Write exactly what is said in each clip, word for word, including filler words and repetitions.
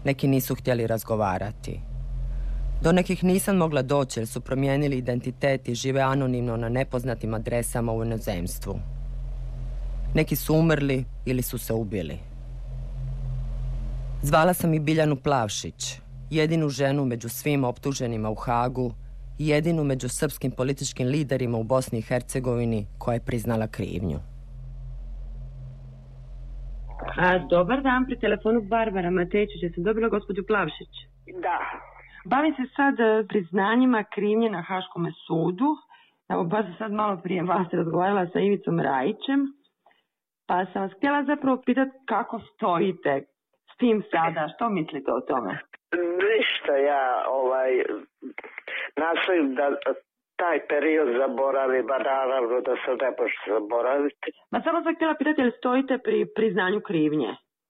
Neki nisu htjeli razgovarati. Do nekih nisam mogla doći jer su promijenili identitet i žive anonimno na nepoznatim adresama u inozemstvu. Neki su umrli ili su se ubili. Zvala sam i Biljanu Plavšić, jedinu ženu među svim optuženima u Hagu i jedinu među srpskim političkim liderima u Bosni i Hercegovini koja je priznala krivnju. A, dobar dan, pri telefonu Barbara Matejičić, ja sam dobila gospođu Plavšić. Da. Bavim se sad priznanjima krivnje na Haškom sudu. Evo, baš sam sad malo prije vas razgovarala sa Ivicom Rajićem, pa sam vas htjela zapravo pitati kako stojite s tim sada, što mislite o tome? Ništa, ja ovaj, nastojim da taj period zaboravim, ba naravno da se ne može zaboraviti. Ma samo sam htjela pitati, jel stojite pri priznanju krivnje?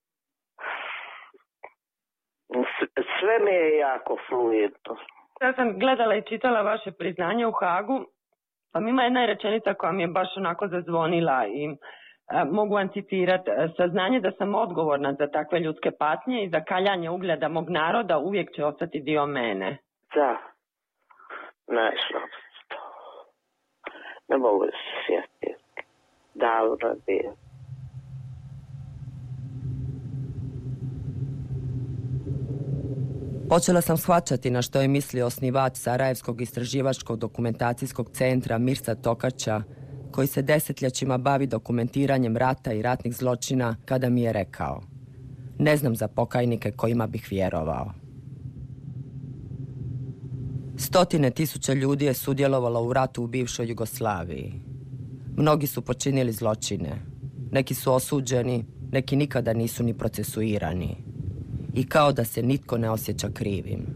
Sve mi je jako fluidno. Ja sam gledala i čitala vaše priznanje u Hagu, pa mi ima jedna rečenica koja mi je baš onako zazvonila i a, mogu vam citirati. Saznanje da sam odgovorna za takve ljudske patnje i za kaljanje ugleda mog naroda uvijek će ostati dio mene. Da, nešto to. Ne mogu se sjetiti. Davno je bio. Počela sam shvaćati na što je mislio osnivač Sarajevskog istraživačkog dokumentacijskog centra Mirsa Tokača, koji se desetljećima bavi dokumentiranjem rata i ratnih zločina, kada mi je rekao: ne znam za pokajnike kojima bih vjerovao. Stotine tisuća ljudi je sudjelovalo u ratu u bivšoj Jugoslaviji. Mnogi su počinili zločine. Neki su osuđeni, neki nikada nisu ni procesuirani. I kao da se nitko ne osjeća krivim.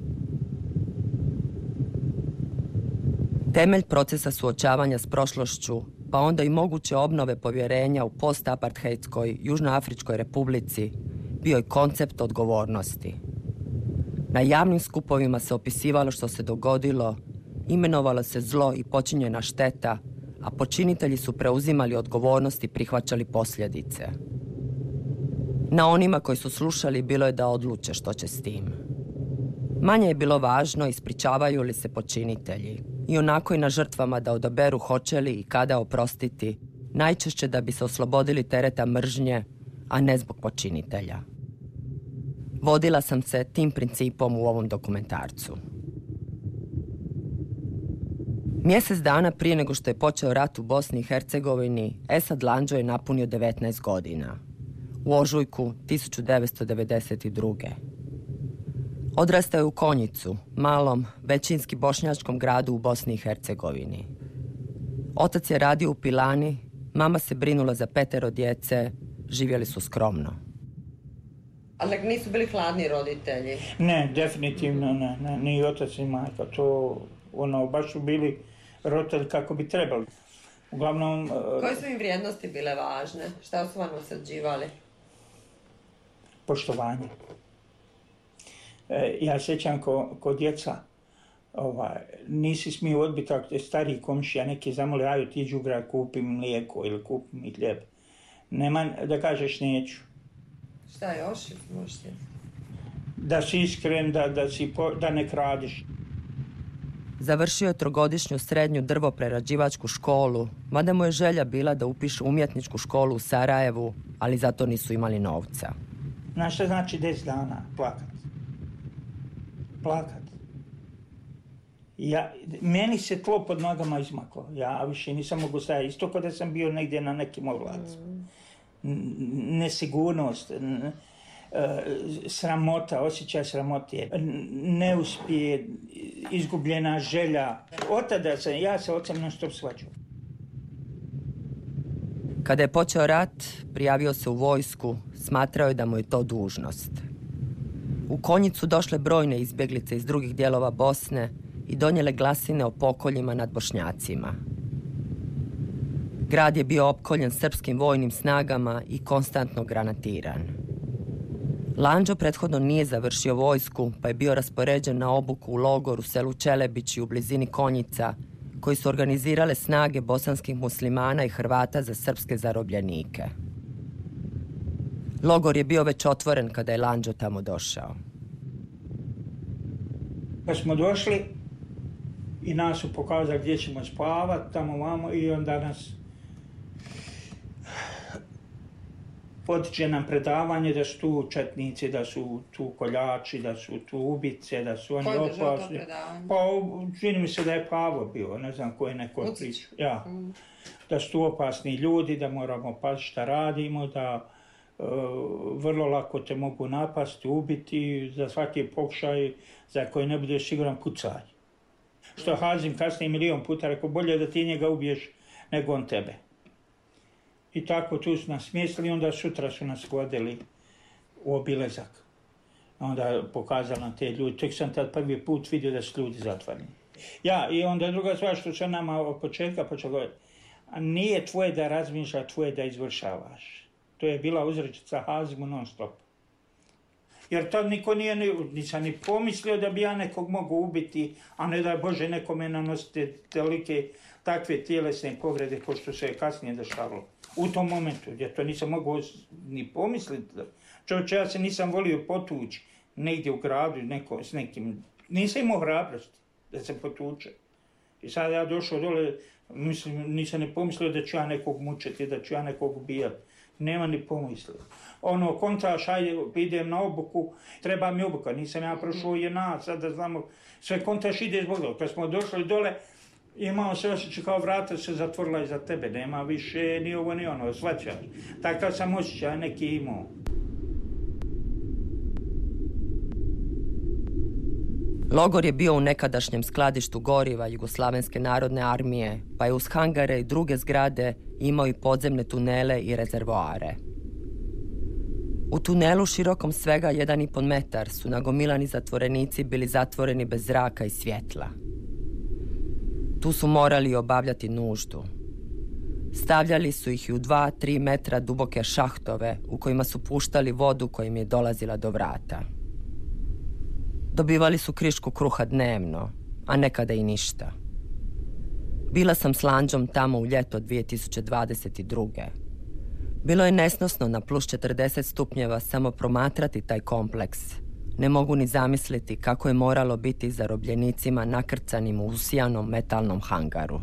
Temelj procesa suočavanja s prošlošću, pa onda i moguće obnove povjerenja u postapartheidskoj Južnoafričkoj republici, bio je koncept odgovornosti. Na javnim skupovima se opisivalo što se dogodilo, imenovalo se zlo i počinjena šteta, a počinitelji su preuzimali odgovornost i prihvaćali posljedice. Na onima koji su slušali bilo je da odluče što će s tim. Manje je bilo važno ispričavaju li se počinitelji i onako i na žrtvama da odaberu hoće li i kada oprostiti, najčešće da bi se oslobodili tereta mržnje, a ne zbog počinitelja. Vodila sam se tim principom u ovom dokumentarcu. Mjesec dana prije nego što je počeo rat u Bosni i Hercegovini, Esad Landžo je napunio devetnaest godina. U ožujku tisuću devetsto devedeset druge. Odrastao je u Konjicu, malom, većinski bošnjačkom gradu u Bosni i Hercegovini. Otac je radio u pilani, mama se brinula za petero djece, živjeli su skromno. Ali nisu bili hladni roditelji? Ne, definitivno ne, ne, ni otac ni majka. To, ono, baš su bili roditelji kako bi trebali. Uglavnom... Uh, Koje su im vrijednosti bile važne? Šta su vam usađivali? Poštovanje. E, ja sjećam ko, ko djeca, ovaj, nisi smio odbiti ako te stariji komšija neki zamoli, aju ti iđu u grad, kupi mi mlijeko ili kupi mi hljeb. Nema da kažeš neću. Šta još možete? Da si iskren, da, da, si po, da ne kradiš. Završio je trogodišnju srednju drvoprerađivačku školu, mada mu je želja bila da upiše umjetničku školu u Sarajevu, ali zato nisu imali novca. Znaš šta znači deset dana? Plakat. Plakat. Ja, meni se tlo pod nogama izmaklo. Ja više nisam mogu stajati. Isto kao da sam bio negdje na nekim ovlacima. Nesigurnost, n, sramota, osjećaj sramote, neuspije, izgubljena želja. Od tada sam, ja se ocem non stop svađao. Kada je počeo rat, prijavio se u vojsku, smatrao je da mu je to dužnost. U Konjicu došle brojne izbjeglice iz drugih dijelova Bosne i donijele glasine o pokoljima nad Bošnjacima. Grad je bio opkoljen srpskim vojnim snagama i konstantno granatiran. Landžo prethodno nije završio vojsku, pa je bio raspoređen na obuku u logor u selu Čelebići u blizini Konjica, koji su organizirale snage bosanskih muslimana i Hrvata za srpske zarobljenike. Logor je bio već otvoren kada je Landžo tamo došao. Kad smo došli i nas su pokazali gdje ćemo spavati, tamo vamo, i onda nas potiče nam predavanje da su tu četnici, da su tu koljači, da su tu ubice, da su oni opasni. Pa čini mi se da je Pavo bio, ne znam ko je neko pričao. Ja. Mm. Da su tu opasni ljudi, da moramo paziti šta radimo, da uh, vrlo lako te mogu napasti, ubiti, za svaki pokušaj za koji ne budeš siguran pucaj. Što Hazim kasnije milion puta rekao, bolje da ti njega ubiješ nego on tebe. I tako tu su nas smjestili, onda sutra su nas vodili u obilazak. Onda pokazali nam te ljudi. Tek sam tad prvi put vidio da su ljudi zatvoreni. Ja, i onda druga stvar što sam nama od početka počeo govoriti. Nije tvoje da razmišljaš, tvoje da izvršavaš. To je bila uzrečica Hazimu non stop. Jer tad niko nije, nisam ni pomislio da bi ja nekog mogu ubiti, a ne da Bože nekome nanositi tolike takve tjelesne povrede ko što se je kasnije dešavalo. U tom momentu, ja to nisam mogao ni pomisliti. Čovječe, ja se nisam volio potući negdje u gradu neko, s nekim. Nisam imao hrabrosti da se potuče. I sad ja došao dole, mislim, nisam ni pomislio da ću ja nekog mučiti, da ću ja nekog ubijati. Nema ni pomislio. Ono, kontaš, ajde, idem na obuku, treba mi obuka. Nisam ja prošao jedna, sad da znamo, sve kontaš ide zbog toga. Kad smo došli dole, imao se osjećaj kao vrata se zatvorila iza tebe, nema više ni ovo ni ono, svaćaš. Takav sam osjećaj neki imao. Logor je bio u nekadašnjem skladištu goriva Jugoslavenske narodne armije, pa je uz hangare i druge zgrade imao i podzemne tunele i rezervoare. U tunelu širokom svega jedan i pol metar su nagomilani zatvorenici bili zatvoreni bez zraka i svjetla. Tu su morali obavljati nuždu. Stavljali su ih i u dva, tri metra duboke šahtove u kojima su puštali vodu koja im je dolazila do vrata. Dobivali su krišku kruha dnevno, a nekada i ništa. Bila sam s Landžom tamo u ljeto dvije tisuće dvadeset druge. Bilo je nesnosno na plus četrdeset stupnjeva samo promatrati taj kompleks. Ne mogu ni zamisliti kako je moralo biti zarobljenicima nakrcanim u usijanom metalnom hangaru.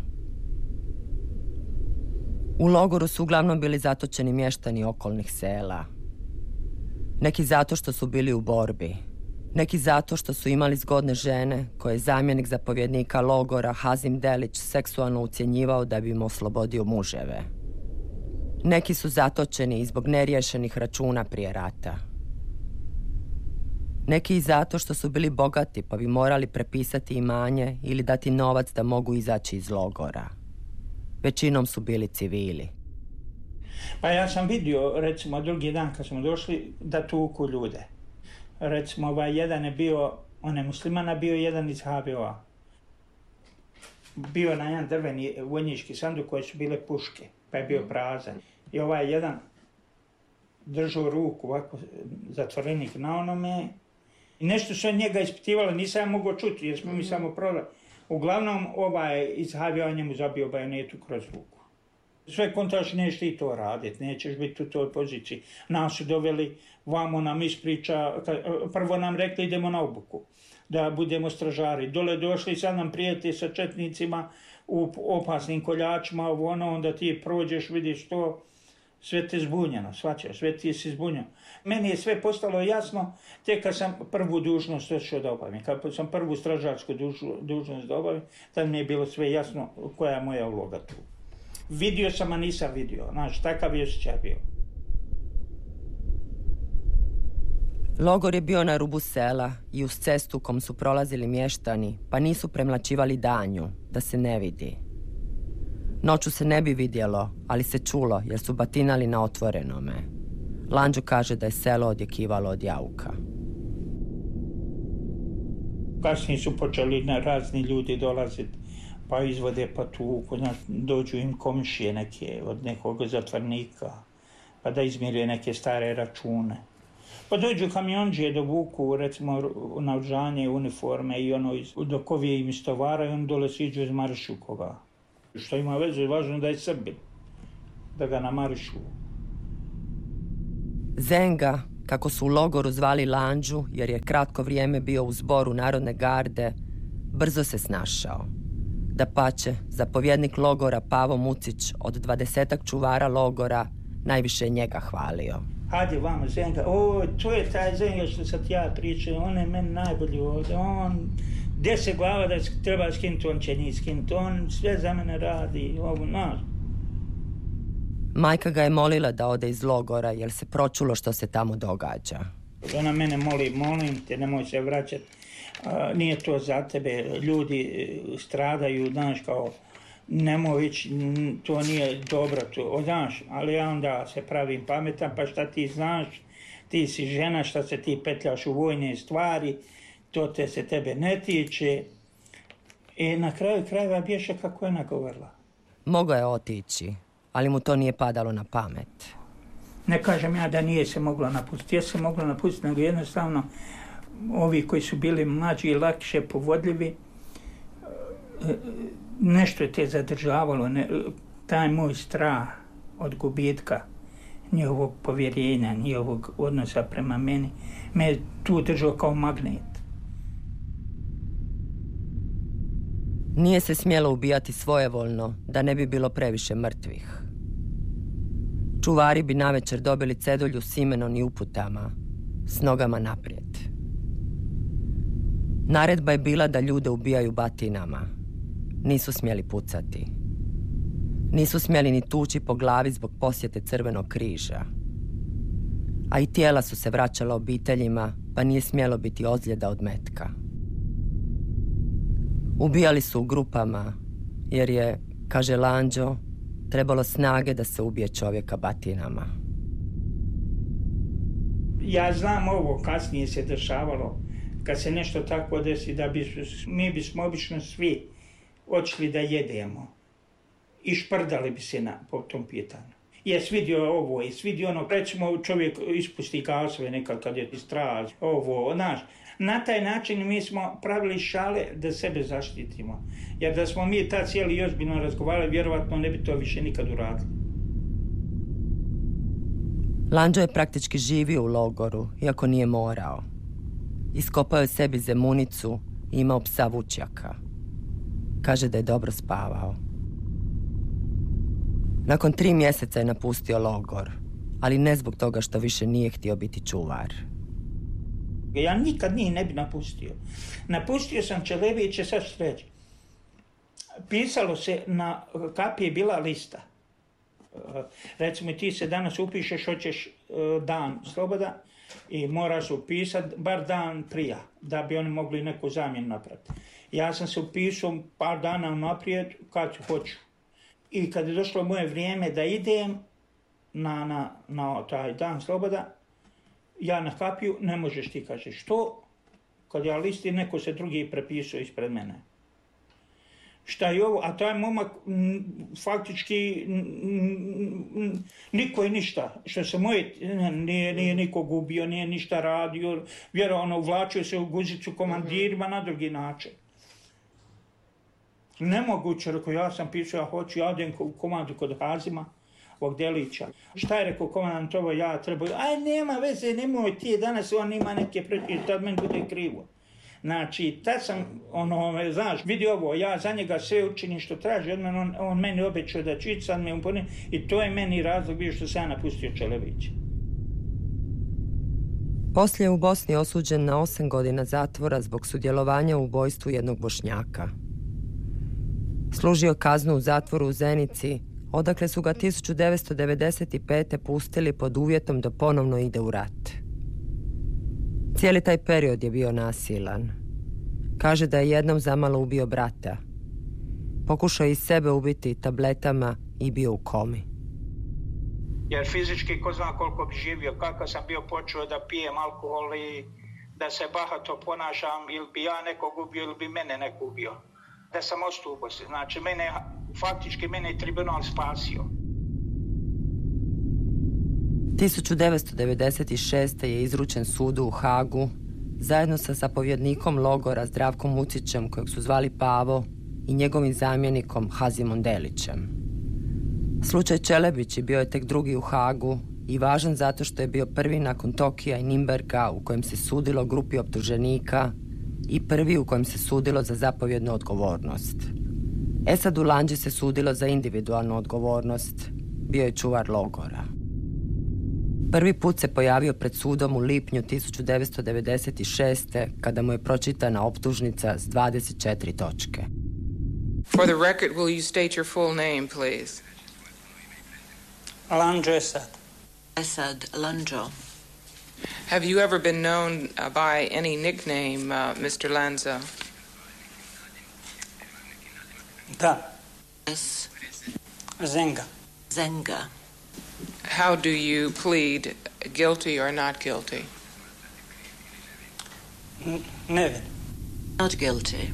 U logoru su uglavnom bili zatočeni mještani okolnih sela. Neki zato što su bili u borbi. Neki zato što su imali zgodne žene koje je zamjenik zapovjednika logora Hazim Delić seksualno ucjenjivao da bi im oslobodio muževe. Neki su zatočeni i zbog neriješenih računa prije rata. Neki i zato što su bili bogati pa bi morali prepisati imanje ili dati novac da mogu izaći iz logora. Većinom su bili civili. Pa ja sam vidio, recimo, drugi dan kad smo došli, da tuku ljude. Recimo, ovaj jedan je bio, on je muslimana, bio jedan iz ha be o-a. Bio na jedan drveni vojnički sanduk koje su bile puške, pa je bio prazan. I ovaj jedan držao ruku ovako, zatvorenik na onome. I nešto su njega ispitivali, nisam ja mogao čuti jer smo mi samo prodali. Uglavnom, ovaj iz ha be o-a njemu zabio bajonetu kroz ruku. Sve kontaš, nećeš ti to raditi, nećeš biti u toj poziciji. Nas su doveli, vamo nam ispriča, prvo nam rekli idemo na obuku, da budemo stražari. Dole došli, sad nam prijeti sa četnicima u opasnim koljačima, ono, onda ti prođeš, vidiš to, sve te zbunjeno, svačaš, sve ti si zbunjeno. Meni je sve postalo jasno tek kad sam prvu dužnost došao da obavim. Kad sam prvu stražarsku dužnost da obavim, tad mi je bilo sve jasno koja je moja uloga tu. Vidio sam, a nisam vidio. Znaš, takav je osjećaj bio. Logor je bio na rubu sela i uz cestu kom su prolazili mještani, pa nisu premlaćivali danju, da se ne vidi. Noću se ne bi vidjelo, ali se čulo, jer su batinali na otvorenome. Landžo kaže da je selo odjekivalo od jauka. Kasnije su počeli na razni ljudi dolaziti, pa izvode pa tuku, dođu im komšije neke od nekog zatvornika, pa da izmire neke stare račune. Pa dođu kamionđije do vuku, recimo, naoružanje, uniforme i ono, dok ovi im istovaraju, on dole siđu iz maršu koga. Što ima veze, važno da je Srbin, da ga namarišu. Zenga, kako su u logoru zvali Landžu, jer je kratko vrijeme bio u zboru Narodne garde, brzo se snašao. Dapače, zapovjednik logora Pavo Mucić od dvadesetak čuvara logora najviše njega hvalio. Hajde vamo Zenga, o, to je taj Zenga što sad ja pričam, on je meni najbolji ovdje, on deset glava da treba skinuti, on će njih skinuti, on sve za mene radi, ovo, naš. Majka ga je molila da ode iz logora, jer se pročulo što se tamo događa. Ona mene moli, molim te, nemoj se vraćati, nije to za tebe, ljudi stradaju, znaš, kao, nemoj ići, to nije dobro, to, znaš, ali ja onda se pravim pametan, pa šta ti znaš, ti si žena, šta se ti petljaš u vojne stvari, to te se tebe ne tiče. I na kraju krajeva bješe kako je nagovorila. Mogao je otići, ali mu to nije padalo na pamet. Ne kažem ja da nije se moglo napustiti, ja se moglo napustiti, nego jednostavno ovi koji su bili mlađi i lakše povodljivi, nešto je te zadržavalo, ne, taj moj strah od gubitka njihovog povjerenja, njihovog odnosa prema meni, me je tu držao kao magnet. Nije se smjelo ubijati svojevoljno, da ne bi bilo previše mrtvih. Čuvari bi navečer dobili cedulju s imenom i uputama, s nogama naprijed. Naredba je bila da ljude ubijaju batinama. Nisu smjeli pucati. Nisu smjeli ni tući po glavi zbog posjete Crvenog križa. A i tijela su se vraćala obiteljima, pa nije smjelo biti ozljeda od metka. Ubijali su u grupama, jer je, kaže Landžo, trebalo snage da se ubije čovjeka batinama. Ja znam ovo, kasnije se dešavalo, kad se nešto tako desi, da bi, mi bismo obično svi odšli da jedemo i šprdali bi se na, po tom pitanju. Jes vidio ovo, jes vidio ono, recimo čovjek ispusti gasove nekad kad je straž, ovo, znaš. Na taj način mi smo pravili šale da sebe zaštitimo. Jer da smo mi tad cijeli i ozbiljno razgovarali, vjerovatno ne bi to više nikad uradili. Landžo je praktički živio u logoru, iako nije morao. Iskopao je sebi zemunicu i imao psa vučjaka. Kaže da je dobro spavao. Nakon tri mjeseca je napustio logor, ali ne zbog toga što više nije htio biti čuvar. Ja nikad njih ne bi napustio. Napustio sam Čelebiće, sad ću reći. Pisalo se, na kapi je bila lista. Recimo ti se danas upišeš, hoćeš dan sloboda i moraš upisati bar dan prija, da bi oni mogli neku zamjenu napraviti. Ja sam se upisao par dana naprijed kad hoću. I kad je došlo moje vrijeme da idem na, na, na taj dan sloboda, ja na kapiju, ne možeš ti, kaže, što? Kad ja listi, neko se drugi prepisao ispred mene. Šta je ovo? A taj momak m, faktički m, m, niko je ništa. Što se moje, nije, nije niko gubio, nije ništa radio, vjerovano uvlačio se u guzicu komandirima na drugi način. Nemoguće, rekao, ja sam pisao, ja hoću, ja odem u komandu kod Hazima, ovog Delića. Šta je rekao komandant, ovo ja treba, aj nema veze, nemoj ti, danas on ima neke preti, tad meni bude krivo. Znači, tad sam, ono, znaš, vidio ovo, ja za njega sve učinim što traži, od mene, on, on meni obećao da ću ići, sad me uponim, i to je meni razlog bio što sam ja napustio Čelebić. Poslije je u Bosni osuđen na osam godina zatvora zbog sudjelovanja u ubojstvu jednog Bošnjaka. Služio kaznu u zatvoru u Zenici, odakle su ga tisuću devetsto devedeset pete. pustili pod uvjetom da ponovno ide u rat. Cijeli taj period je bio nasilan. Kaže da je jednom zamalo ubio brata. Pokušao i sebe ubiti tabletama i bio u komi. Jer fizički ko zna koliko bi živio, kako sam bio počeo da pijem alkohol i da se bahato ponašam, ili bi ja nekog ubio, ili bi mene neko ubio. Da sam ostao u Bosni. Znači, mene, faktički mene je tribunal spasio. tisuću devetsto devedeset šeste. je izručen sudu u Hagu zajedno sa zapovjednikom logora Zdravkom Mucićem, kojeg su zvali Pavo, i njegovim zamjenikom Hazimom Delićem. Slučaj Čelebići bio je tek drugi u Hagu i važan zato što je bio prvi nakon Tokija i Nimberga u kojem se sudilo grupi optuženika i prvi u kojem se sudilo za zapovjednu odgovornost. Esadu Landži se sudilo za individualnu odgovornost. Bio je čuvar logora. Prvi put se pojavio pred sudom u lipnju tisuću devetsto devedeset šeste. kada mu je pročitana optužnica s dvadeset četiri točke. For the record, will you state your full name, please? Landžo Esad. Esad Landžo. Have you ever been known uh, by any nickname, uh, Mister Lanza? Da. Yes. Zenga. Zenga. How do you plead, guilty or not guilty? N- nevin. Not guilty.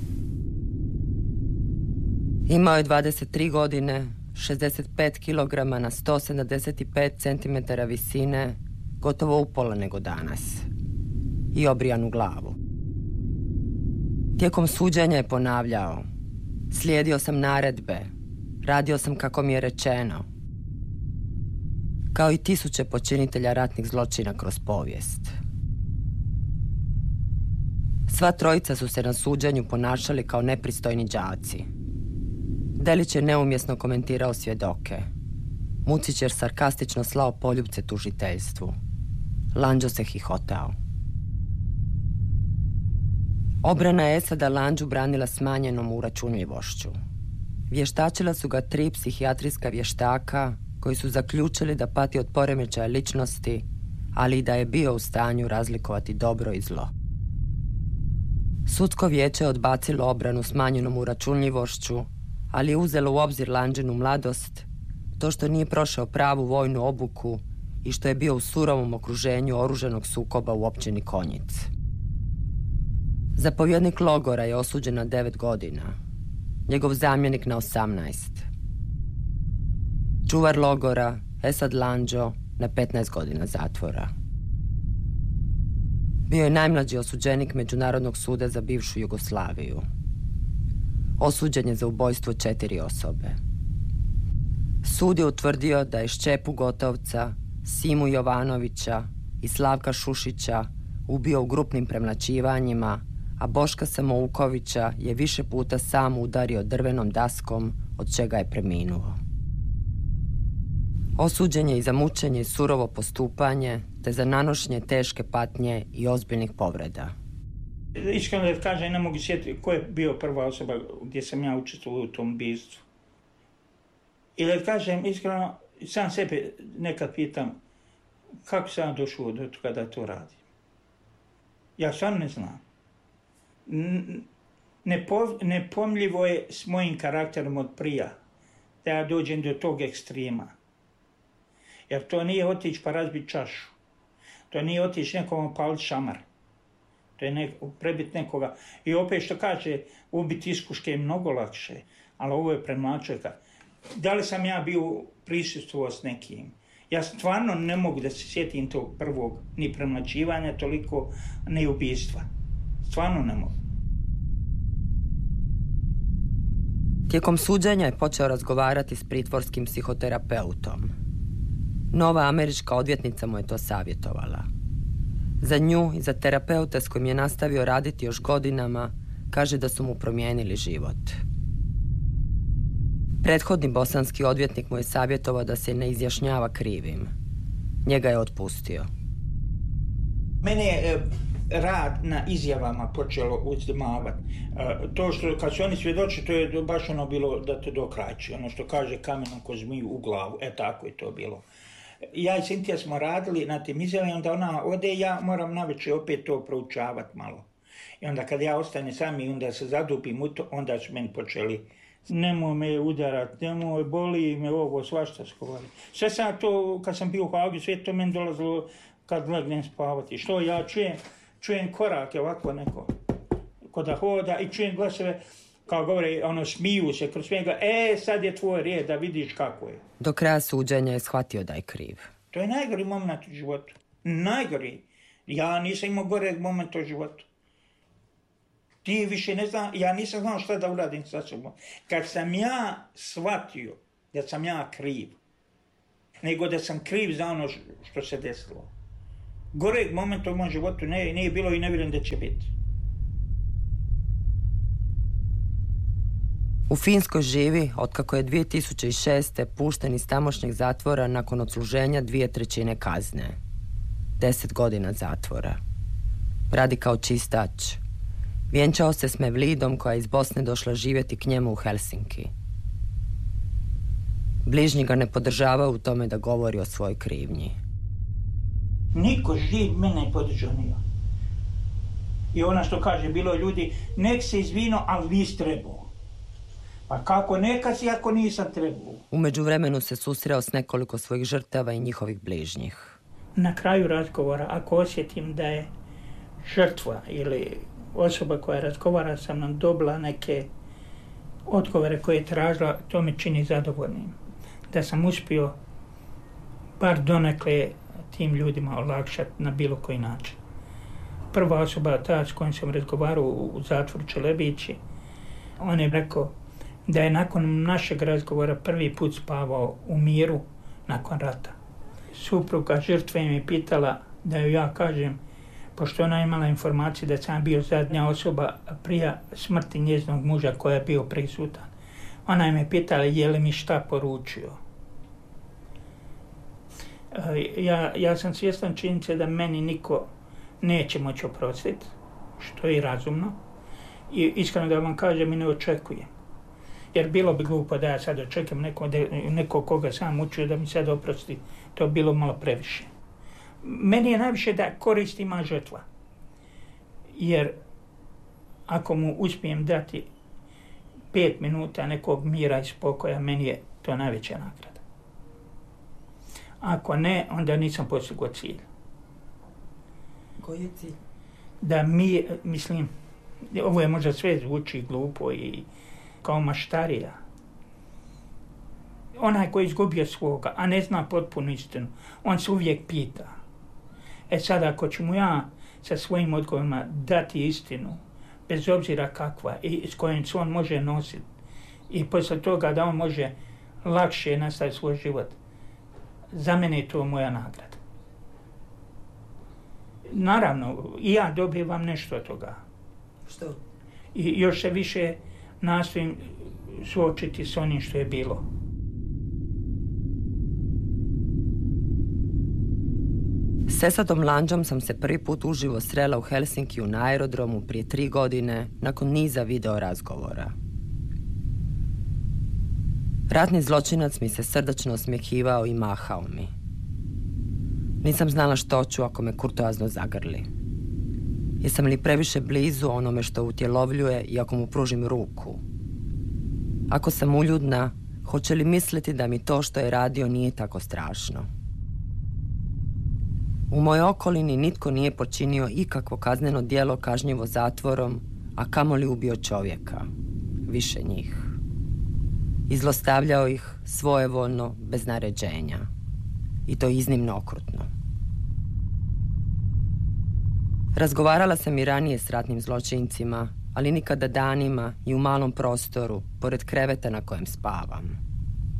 Imao je dvadeset tri godine, šezdeset pet kilograma na sto sedamdeset pet centimetara visine, gotovo upola nego danas. I obrijanu glavu. Tijekom suđenja je ponavljao: slijedio sam naredbe, radio sam kako mi je rečeno. Kao i tisuće počinitelja ratnih zločina kroz povijest. Sva trojica su se na suđenju ponašali kao nepristojni đaci. Delić je neumjesno komentirao svjedoke. Mucić je sarkastično slao poljupce tužiteljstvu. Landžo se hihotao. Obrana je Esada Landžu branila smanjenom uračunljivošću. Vještačila su ga tri psihijatrijska vještaka koji su zaključili da pati od poremećaja ličnosti, ali i da je bio u stanju razlikovati dobro i zlo. Sudsko vijeće odbacilo obranu smanjenom uračunljivošću, ali je uzelo u obzir Landžinu mladost, to što nije prošao pravu vojnu obuku i što je bio u surovom okruženju oruženog sukoba u općini Konjic. Zapovjednik logora je osuđen na devet godina, njegov zamjenik na osamnaest. Čuvar logora, Esad Landžo, na petnaest godina zatvora. Bio je najmlađi osuđenik Međunarodnog suda za bivšu Jugoslaviju. Osuđen je za ubojstvo četiri osobe. Sud je utvrdio da je Šćepu Gotovca, Simu Jovanovića i Slavka Šušića ubio u grupnim premlaćivanjima, a Boška Samoukovića je više puta sam udario drvenom daskom, od čega je preminuo. Osuđen je i za mučenje i surovo postupanje, te za nanošenje teške patnje i ozbiljnih povreda. Iskreno da kažem, ne mogu sjetiti ko je bio prva osoba gdje sam ja učestvovao u tom ubistvu. I da kažem, iskreno, sam sebe nekad pitam kako sam došao do toga da to radim. Ja stvarno ne znam. Nepo, nepomljivo je s mojim karakterom od prija da ja dođem do tog ekstrema. Jer to nije otići pa razbiti čašu. To nije otići nekom paliti šamar. To je nek, prebiti nekoga. I opet što kaže, ubiti iskuške je mnogo lakše, ali ovo je premlačeka. Da li sam ja bio prisustvovao s nekim? Ja stvarno ne mogu da se sjetim tog prvog ni premlačivanja, toliko ni ubistva. Stvarno ne mogu. Tijekom suđenja je počeo razgovarati s pritvorskim psihoterapeutom. Nova američka odvjetnica mu je to savjetovala. Za nju i za terapeuta s kojim je nastavio raditi još godinama, kaže da su mu promijenili život. Prethodni bosanski odvjetnik mu je savjetovao da se ne izjašnjava krivim. Njega je otpustio. Mene je rad na izjavama počelo uzdimavati. To što kad su oni svjedoči, to je baš ono bilo da te dokrajči. Ono što kaže kamenom ko zmiju u glavu. E tako je to bilo. Ja i Sintija smo radili na tim izjavama, onda ona ode, ja moram navečer opet to proučavati malo. I onda kad ja ostane sam i onda se zadupim u to, onda su meni počeli: nemoj me udarat, nemoj, boli me ovo, svašta skovali. Sve sam to, kad sam bio u Hagu, sve to meni dolazilo kad legnem spavati. Što ja čujem, čujem korake ovako neko, ko da hoda, i čujem glasove, kao govore, ono, smiju se kroz svega, e, sad je tvoj red, da vidiš kako je. Do kraja suđenja je shvatio da je kriv. To je najgori moment u životu. Najgori. Ja nisam imao goreg momenta u životu. Ti više ne znam, ja nisam znao šta da uradim sa sobom. Kad sam ja shvatio da sam ja kriv, nego da sam kriv za ono što se desilo. Goreg momenta u mom životu ne, nije bilo i ne vjerujem da će biti. U Finskoj živi otkako je dvije tisuće šeste. pušten iz tamošnjeg zatvora nakon odsluženja dvije trećine kazne. Deset godina zatvora. Radi kao čistač. Vjenčao se s Mevlidom koja je iz Bosne došla živjeti k njemu u Helsinki. Bližnji ga ne podržava u tome da govori o svojoj krivnji. Niko živ mene ne podržao nije. I ona što kaže, bilo ljudi, nek se izvino, ali nis trebao. Pa kako neka si ako nisam trebao? U međuvremenu se susreo s nekoliko svojih žrtava i njihovih bližnjih. Na kraju razgovora, ako osjetim da je žrtva ili osoba koja razgovara sa mnom dobila neke odgovore koje je tražila, to me čini zadovoljnim. Da sam uspio bar donekle tim ljudima olakšati na bilo koji način. Prva osoba, ta s kojom sam razgovarao u zatvoru Čelebići, on je rekao da je nakon našeg razgovora prvi put spavao u miru nakon rata. Supruga žrtve mi je pitala da joj ja kažem, pošto ona imala informaciju da sam bio zadnja osoba prije smrti njezinog muža koja je bio prisutan. Ona me pitala je li mi šta poručio. Ja, ja sam svjestan činjenice da meni niko neće moći oprostiti, što je i razumno. I iskreno da vam kažem i ne očekujem. Jer bilo bi glupo da ja sad očekujem neko, neko koga sam učio da mi sad oprosti. To bi bilo malo previše. Meni je najviše da korist ima žrtva. Jer ako mu uspijem dati pet minuta nekog mira i spokoja, meni je to najveća nagrada. Ako ne, onda nisam postigao cilj. Koji je cilj? Da mi, mislim, ovo je možda sve zvuči glupo i kao maštarija. Onaj koji je izgubio svoga, a ne zna potpunu istinu, on se uvijek pita. E sad, ako ću mu ja sa svojim odgovorima dati istinu, bez obzira kakva i s kojim se on može nositi, i posle toga da on može lakše nastaviti svoj život, za mene je to moja nagrada. Naravno, i ja dobivam nešto od toga. Što? I još se više nastojim suočiti s onim što je bilo. S Esadom Landžom sam se prvi put uživo srela u Helsinkiju na aerodromu prije tri godine nakon niza video razgovora. Ratni zločinac mi se srdačno osmjehivao i mahao mi. Nisam znala što ću ako me kurtoazno zagrli. Jesam li previše blizu onome što utjelovljuje i ako mu pružim ruku? Ako sam uljudna, hoće li misliti da mi to što je radio nije tako strašno? U mojoj okolini nitko nije počinio ikakvo kazneno djelo kažnjivo zatvorom, a kamoli ubio čovjeka. Više njih. Izlostavljao ih svojevoljno, bez naređenja. I to iznimno okrutno. Razgovarala sam i ranije s ratnim zločincima, ali nikada danima i u malom prostoru, pored kreveta na kojem spavam.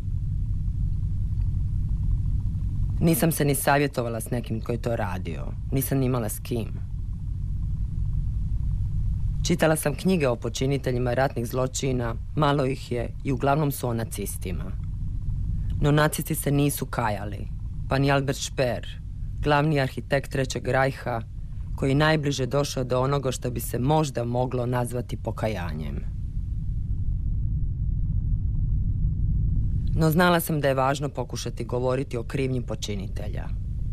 Nisam se ni savjetovala s nekim koji to radio. Nisam ni imala s kim. Čitala sam knjige o počiniteljima ratnih zločina, malo ih je i uglavnom su o nacistima. No nacisti se nisu kajali, pa ni Albert Speer, glavni arhitekt Trećeg rajha, koji je najbliže došao do onoga što bi se možda moglo nazvati pokajanjem. No znala sam da je važno pokušati govoriti o krivnji počinitelja.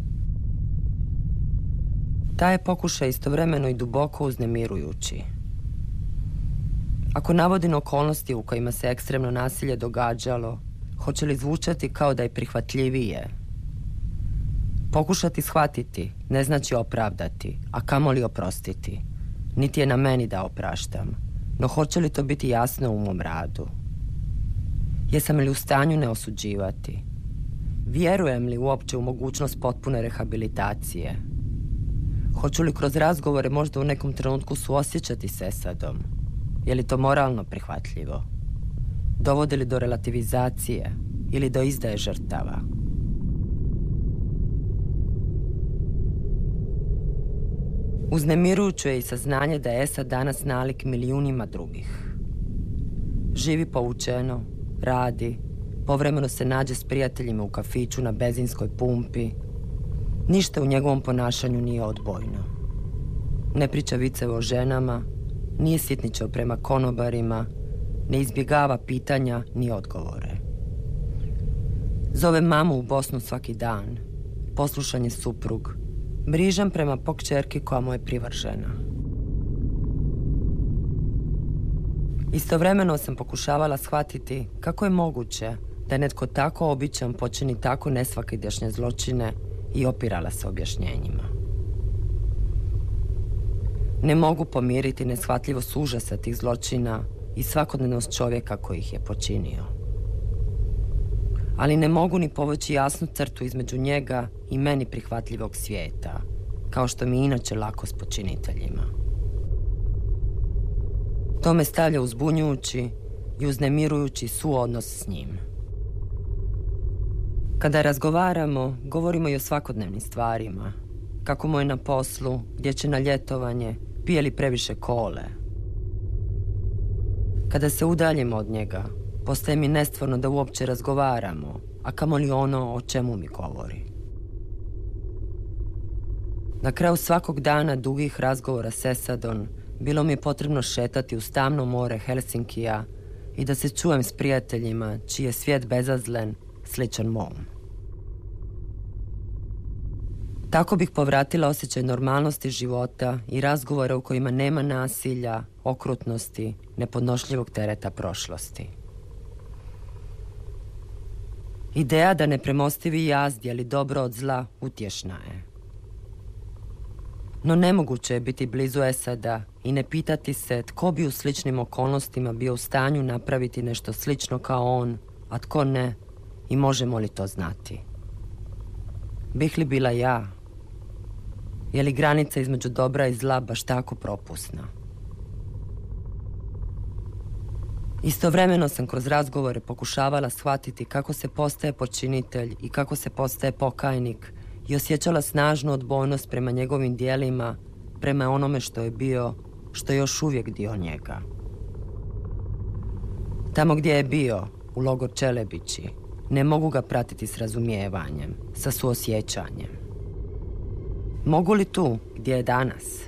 Taj je pokušaj istovremeno i duboko uznemirujući. Ako navodim okolnosti u kojima se ekstremno nasilje događalo, hoće li zvučati kao da je prihvatljivije? Pokušati shvatiti ne znači opravdati, a kamoli oprostiti. Niti je na meni da opraštam, no hoće li to biti jasno u mom radu? Jesam li u stanju ne osuđivati? Vjerujem li uopće u mogućnost potpune rehabilitacije? Hoću li kroz razgovore možda u nekom trenutku suosjećati s Esadom? Je li to moralno prihvatljivo? Dovodi li do relativizacije ili do izdaje žrtava? Uznemirujuće je i saznanje da je Esad danas nalik milijunima drugih. Živi povučeno, radi, povremeno se nađe s prijateljima u kafiću na benzinskoj pumpi. Ništa u njegovom ponašanju nije odbojno. Ne priča viceve o ženama, nije sitničao prema konobarima, ne izbjegava pitanja ni odgovore. Zove mamu u Bosnu svaki dan, poslušan je suprug, brižan prema pokćerki koja mu je privržena. Istovremeno sam pokušavala shvatiti kako je moguće da netko tako običan počini tako nesvakidašnje zločine i opirala se objašnjenjima. Ne mogu pomiriti neshvatljivost užasa tih zločina i svakodnevnost čovjeka koji ih je počinio. Ali ne mogu ni povući jasnu crtu između njega i meni prihvatljivog svijeta, kao što mi je inače lako s počiniteljima. To me stavlja uzbunjujući i uznemirujući suodnos s njim. Kada razgovaramo, govorimo i o svakodnevnim stvarima, kako mu je na poslu, gdje će na ljetovanje, pije li previše kole. Kada se udaljimo od njega, postaje mi nestvarno da uopće razgovaramo, a kamoli ono o čemu mi govori. Na kraju svakog dana dugih razgovora s Esadom bilo mi je potrebno šetati uz tamno more Helsinkija i da se čujem s prijateljima čiji je svijet bezazlen, sličan mom. Tako bih povratila osjećaj normalnosti života i razgovora u kojima nema nasilja, okrutnosti, nepodnošljivog tereta prošlosti. Ideja da nepremostivi jaz dijeli dobro od zla utješna je. No nemoguće je biti blizu Esada i ne pitati se tko bi u sličnim okolnostima bio u stanju napraviti nešto slično kao on, a tko ne, i možemo li to znati. Bih li bila ja? Je li granica između dobra i zla baš tako propusna? Istovremeno sam kroz razgovore pokušavala shvatiti kako se postaje počinitelj i kako se postaje pokajnik i osjećala snažnu odbojnost prema njegovim dijelima, prema onome što je bio, što je još uvijek dio njega. Tamo gdje je bio, u logor Čelebići, ne mogu ga pratiti s razumijevanjem, sa suosjećanjem. Mogu li tu, gdje je danas?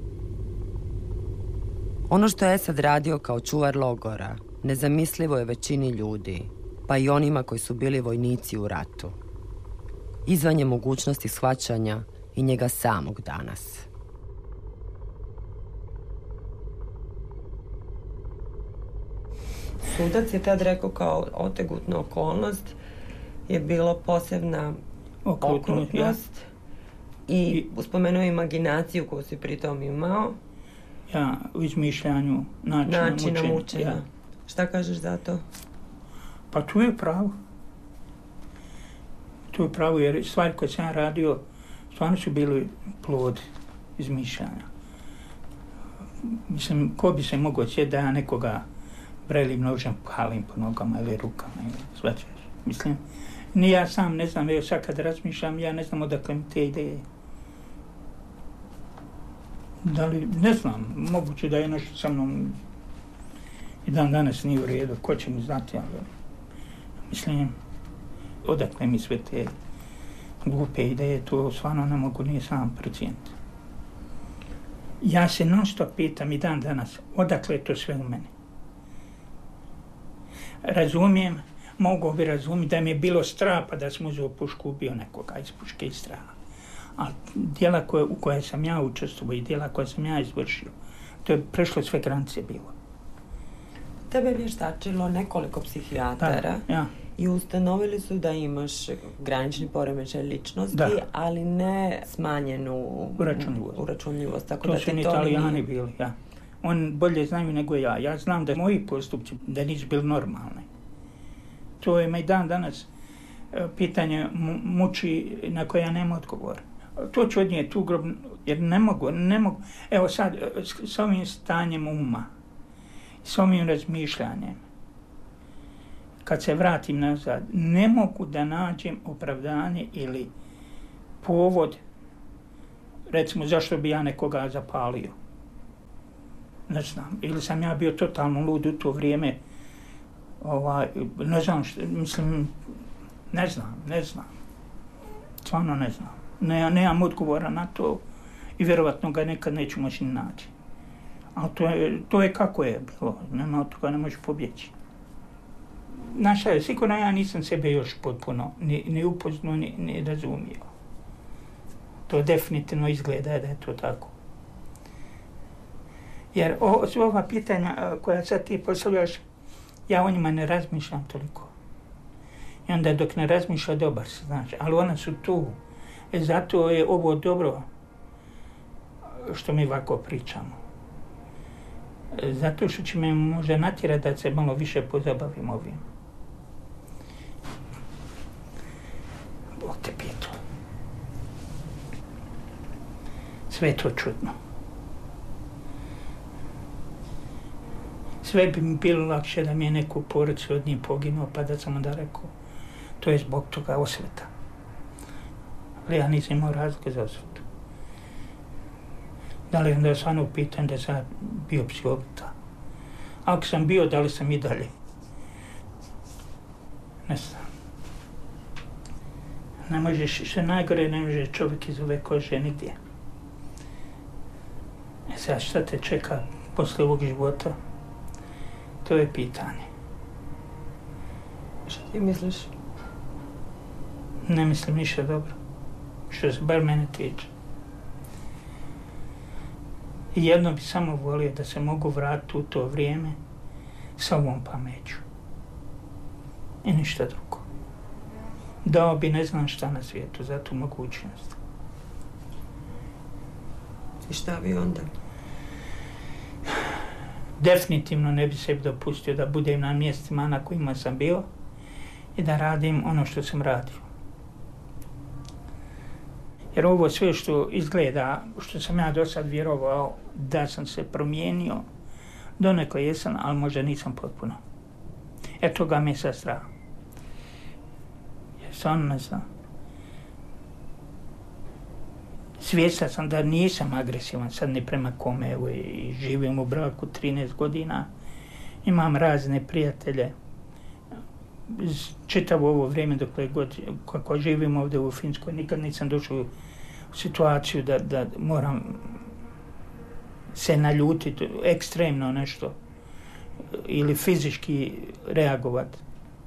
Ono što je Esad radio kao čuvar logora, nezamislivo je većini ljudi, pa i onima koji su bili vojnici u ratu. Izvan je mogućnosti shvaćanja i njega samog danas. Sudac je tad rekao kao otegotna okolnost je bilo posebna okrutnost ja. i spomenuo imaginaciju koju si pritom imao. Ja, u izmišljanju načina, načina mučenja. mučenja. Ja. Šta kažeš za to? Pa tu je pravo. Tu je pravo, jer stvari koje sam ja radio stvarno su bili plod izmišljanja. Mislim, ko bi se mogao sjetiti da ja nekoga brelim nožem, palim po nogama ili rukama ili svačeš. Mislim, ni ja sam ne znam, evo sad kad razmišljam, ja ne znam odakle mi te ideje. Da li, ne znam, moguće da je nešto sa mnom i dan danas nije u redu, ko će mi znati, ali mislim, odakle mi sve te glupe ideje, to stvarno ne mogu nije sam procijeniti. Ja se non stop pitam i dan danas, odakle je to sve u meni. Razumijem, mogu bi razumjeti da mi je bilo strah pa da sam uzeo pušku, ubio nekoga iz puške i straha. Ali djela koje, u koje sam ja učestvovao i djela koje sam ja izvršio, to je prešlo sve granice bilo. Tebe je vještačilo nekoliko psihijatara da, ja. i ustanovili su da imaš granični poremećaj ličnosti, da. Ali ne smanjenu uračunljivost. uračunljivost. Tako to da su ni to Italijani nije... bili, ja. On bolje znaju nego ja. Ja znam da moji postupci da nisu bili normalni. To je me i dan danas pitanje muči na koje ja nema odgovora. To ću odnijeti u grob, jer ne mogu, ne mogu. Evo sad, s ovim stanjem uma, s ovim razmišljanjem, kad se vratim nazad, ne mogu da nađem opravdanje ili povod recimo, zašto bi ja nekoga zapalio? Ne znam, ili sam ja bio totalno lud u to vrijeme, ovaj, ne znam, što, mislim, ne znam, ne znam, stvarno ne znam. Ne, nemam odgovora na to i vjerovatno ga nekad neću moći ni naći. Ali to je, to je kako je bilo, nema od toga ne može pobjeći. Znaš šta je, sigurno ja nisam sebe još potpuno ni, ni upoznao, ni, ni razumio. To definitivno izgleda da je to tako. Jer o, ova pitanja koja sad ti postavljaš, ja o njima ne razmišljam toliko. I onda dok ne razmišlja, dobar se, znači, ali ona su tu. E zato je ovo dobro što mi ovako pričamo. E, zato što će me možda natjerati da se malo više pozabavim ovim. Bog te pijetu. Sve je to čudno. Sve bi mi bilo lakše da mi je neku porodicu od njih poginuo, pa da sam onda rekao, to je zbog toga osveta. Ali ja nisam imao razloga za osvetu. Da li onda stvarno pitan da sam bio psihopata? Ako sam bio, da li sam i dalje? Ne znam. Ne možeš, što najgore, ne može čovjek iz ove kože nigdje. E sad, šta te čeka posle ovog života? To je pitanje. Što ti misliš? Ne mislim ništa dobro. Što se bar mene tiče. I jedno bi samo volio da se mogu vratiti u to vrijeme sa ovom pameću. I ništa drugo. Dao bi ne znam šta na svijetu za tu mogućnost. I šta bi onda? Definitivno ne bi sebi dopustio da budem na mjestima na kojima sam bio i da radim ono što sam radio. Jer ovo sve što izgleda, što sam ja do sad vjerovao da sam se promijenio, donekle jesam, ali možda nisam potpuno. Jer toga mi je sad strah. Jer stvarno ne znam. Svjestan sam da nisam agresivan sad ni prema kome, evo i živim u braku trinaest godina, imam razne prijatelje. Čitavo ovo vrijeme dok god, kako živim ovdje u Finskoj, nikad nisam došao u situaciju da, da moram se naljutiti, ekstremno nešto, ili fizički reagovati.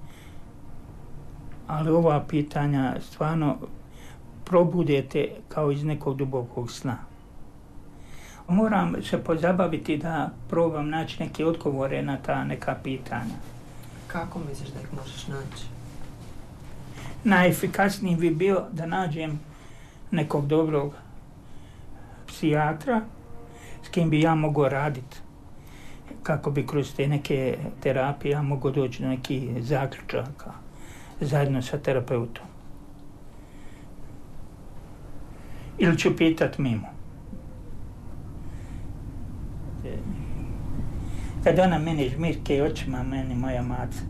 Ali ova pitanja stvarno probudete kao iz nekog dubokog sna. Moram se pozabaviti da probam naći neke odgovore na ta neka pitanja. Kako misliš da ih možeš naći? Najefikasniji bi bio da nađem nekog dobrog psihijatra s kim bi ja mogao raditi. Kako bi kroz te neke terapije ja mogao doći do nekih zaključaka zajedno sa terapeutom. Ili ću pitat mimo. Kad ona meni žmirke očima, meni moja maca.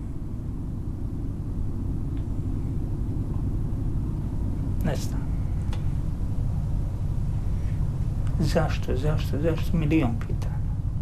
Ne znam. Zašto, zašto, zašto? Milion pitanja.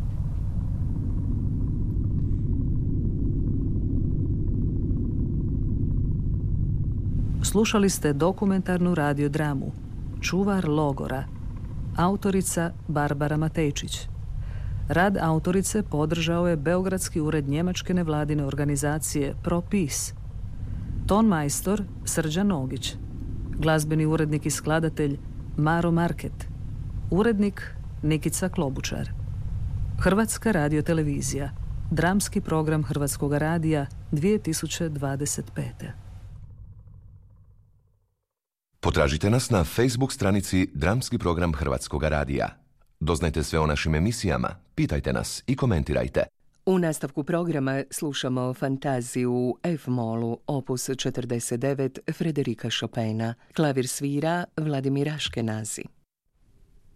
Slušali ste dokumentarnu radiodramu Čuvar logora, autorica Barbara Matejčić. Rad autorice podržao je Beogradski ured njemačke nevladine organizacije Pro Peace. Ton majstor Srđan Nogić. Glazbeni urednik i skladatelj Maro Market. Urednik Nikica Klobučar. Hrvatska radiotelevizija. Dramski program Hrvatskog radija dvije tisuće dvadeset pete. Potražite nas na Facebook stranici Dramski program Hrvatskog radija. Doznajte sve o našim emisijama, pitajte nas i komentirajte. U nastavku programa slušamo fantaziju u F-molu, opus četrdeset devet Frederika Chopina. Klavir svira Vladimir Aškenazi.